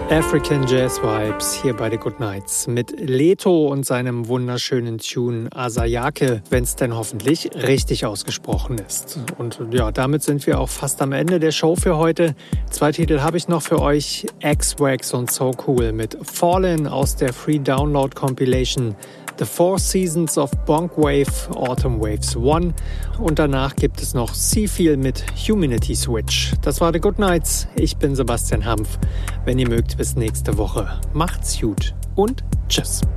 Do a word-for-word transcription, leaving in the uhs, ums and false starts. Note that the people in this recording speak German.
African Jazz Vibes hier bei The Good Nights mit Leto und seinem wunderschönen Tune Asayake, wenn es denn hoffentlich richtig ausgesprochen ist. Und ja, damit sind wir auch fast am Ende der Show für heute. Zwei Titel habe ich noch für euch, X-Wax und So Cool mit Fallen aus der Free Download Compilation The Four Seasons of Bonk Wave, Autumn Waves eins und danach gibt es noch Seafeel mit Humanity Switch. Das war The Good Nights. Ich bin Sebastian Hampf. Wenn ihr mögt, bis nächste Woche. Macht's gut und tschüss.